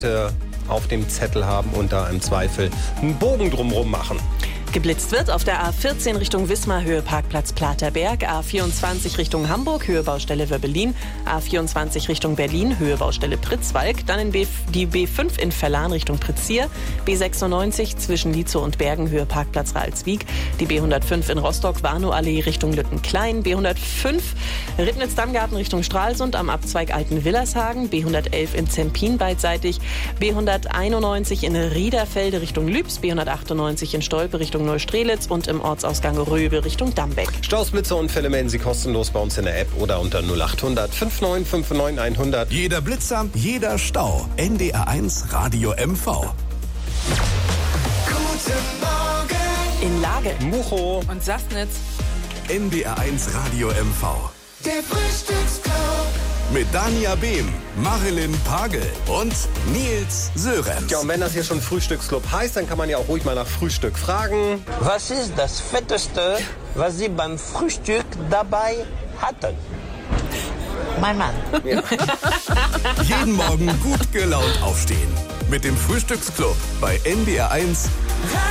auf dem Zettel haben und da im Zweifel einen Bogen drumherum machen. Geblitzt wird auf der A14 Richtung Wismar, Höhe Parkplatz Platerberg, A24 Richtung Hamburg, Höhe Baustelle Wöbbelin, A24 Richtung Berlin, Höhe Baustelle Pritzwalk, dann die B5 in Verlan Richtung Pritzsier, B96 zwischen Lietzow und Bergen, Höhe Parkplatz Ralswiek, die B105 in Rostock, Warnow-Allee Richtung Lüttenklein, B105 Ribnitz-Dammgarten Richtung Stralsund am Abzweig Alten-Willershagen, B111 in Zempin beidseitig, B191 in Riederfelde Richtung Lübs, B198 in Stolpe Richtung Neustrelitz und im Ortsausgang Röbel Richtung Dambeck. Staus, Blitze und Fälle melden Sie kostenlos bei uns in der App oder unter 0800 5959 100. Jeder Blitzer, jeder Stau. NDR1 Radio MV. Guten Morgen In Lage Mucho. und Sassnitz. NDR1 Radio MV. Der Frühstücksclub. Mit Dania Behm, Marilyn Pagel und Nils Sören. Ja, und wenn das hier schon Frühstücksclub heißt, dann kann man ja auch ruhig mal nach Frühstück fragen. Was ist das Fetteste, was Sie beim Frühstück dabei hatten? Mein Mann. Jeden Morgen gut gelaunt aufstehen. Mit dem Frühstücksclub bei NDR1